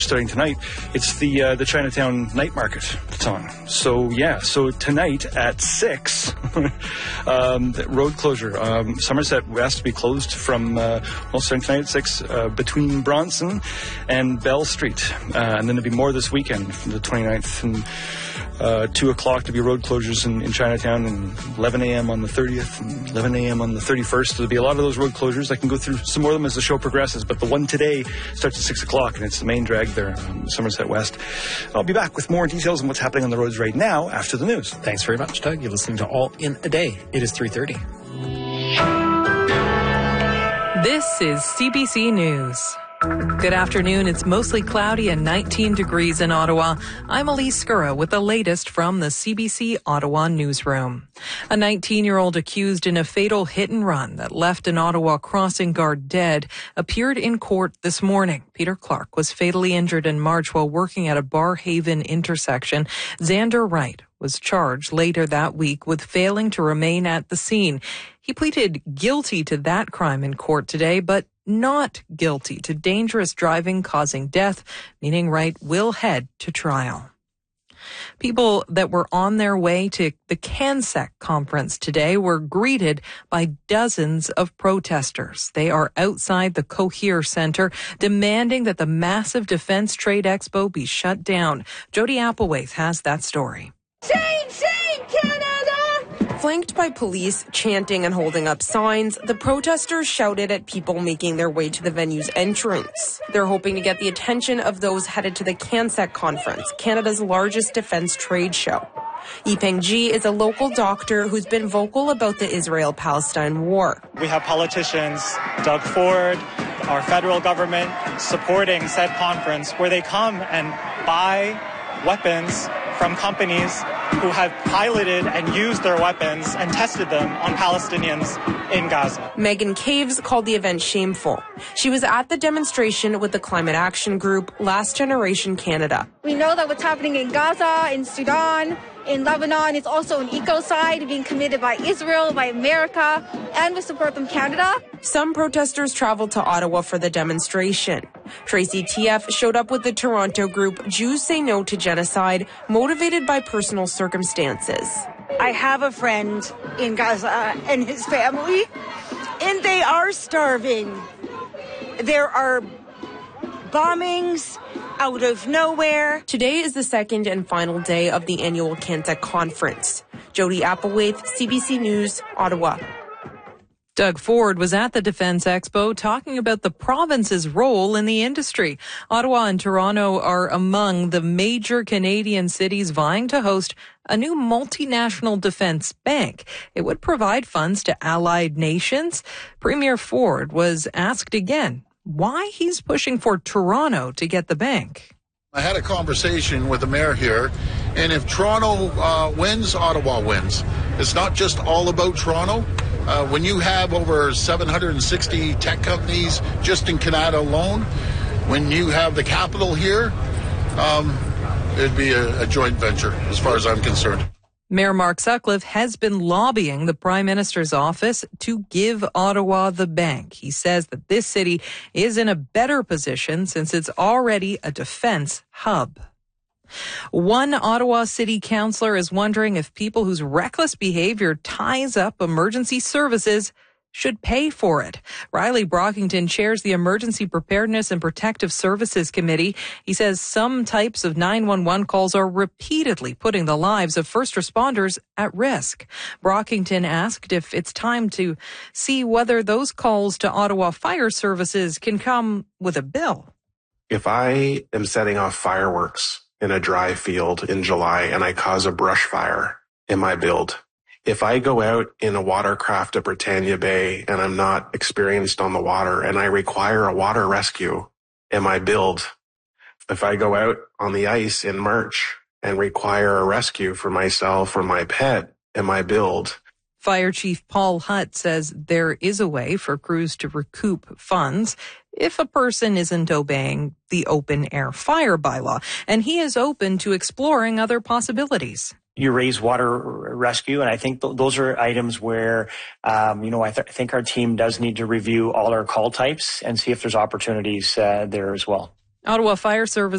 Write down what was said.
Starting tonight, it's the Chinatown night market that's on. So tonight at 6, the road closure. Somerset West will be closed from starting tonight at 6 between Bronson and Bell Street, and then there'll be more this weekend from the 29th and 2 o'clock to be road closures in Chinatown, and 11 a.m. on the 30th and 11 a.m. on the 31st. So there'll be a lot of those road closures. I can go through some more of them as the show progresses, but the one today starts at 6 o'clock, and it's the main drag there, Somerset West. I'll be back with more details on what's happening on the roads right now after the news. Thanks very much, Doug. You're listening to All in a Day. It is 3:30. This is CBC News. Good afternoon. It's mostly cloudy and 19 degrees in Ottawa. I'm Elise Skura with the latest from the CBC Ottawa newsroom. A 19-year-old accused in a fatal hit and run that left an Ottawa crossing guard dead appeared in court this morning. Peter Clark was fatally injured in March while working at a Barrhaven intersection. Xander Wright was charged later that week with failing to remain at the scene. He pleaded guilty to that crime in court today, but not guilty to dangerous driving causing death, meaning Wright will head to trial. People that were on their way to the CanSec conference today were greeted by dozens of protesters. They are outside the Cohere Centre demanding that the massive Defence Trade Expo be shut down. Jody Applewhite has that story. Change, Canada! Flanked by police chanting and holding up signs, the protesters shouted at people making their way to the venue's entrance. They're hoping to get the attention of those headed to the CanSec conference, Canada's largest defense trade show. Yipeng Ji is a local doctor who's been vocal about the Israel-Palestine war. We have politicians, Doug Ford, our federal government, supporting said conference where they come and buy weapons from companies who have piloted and used their weapons and tested them on Palestinians in Gaza. Megan Caves called the event shameful. She was at the demonstration with the climate action group Last Generation Canada. We know that what's happening in Gaza, in Sudan, in Lebanon is also an ecocide being committed by Israel, by America, and with support from Canada. Some protesters traveled to Ottawa for the demonstration. Tracy TF showed up with the Toronto group Jews Say No to Genocide, motivated by personal circumstances. I have a friend in Gaza and his family, and they are starving. There are bombings out of nowhere. Today is the second and final day of the annual CanSec conference. Jody Applewhite, CBC News, Ottawa. Doug Ford was at the Defence Expo talking about the province's role in the industry. Ottawa and Toronto are among the major Canadian cities vying to host a new multinational defence bank. It would provide funds to allied nations. Premier Ford was asked again why he's pushing for Toronto to get the bank. I had a conversation with the mayor here, and if Toronto wins, Ottawa wins. It's not just all about Toronto. When you have over 760 tech companies just in Canada alone, when you have the capital here, it'd be a joint venture as far as I'm concerned. Mayor Mark Sutcliffe has been lobbying the Prime Minister's office to give Ottawa the bank. He says that this city is in a better position since it's already a defense hub. One Ottawa city councillor is wondering if people whose reckless behavior ties up emergency services should pay for it. Riley Brockington chairs the Emergency Preparedness and Protective Services Committee. He says some types of 911 calls are repeatedly putting the lives of first responders at risk. Brockington asked if it's time to see whether those calls to Ottawa Fire Services can come with a bill. If I am setting off fireworks in a dry field in July and I cause a brush fire, am I billed? If I go out in a watercraft at Britannia Bay and I'm not experienced on the water and I require a water rescue, am I billed? If I go out on the ice in March and require a rescue for myself or my pet, am I billed? Fire Chief Paul Hutt says there is a way for crews to recoup funds if a person isn't obeying the open air fire bylaw, and he is open to exploring other possibilities. You raise water rescue, and I think those are items where, I think our team does need to review all our call types and see if there's opportunities there as well. Ottawa Fire Service